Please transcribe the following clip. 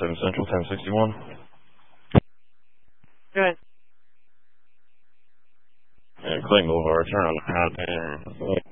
7 Central, 1061. Good. Clayton Boulevard, turn on the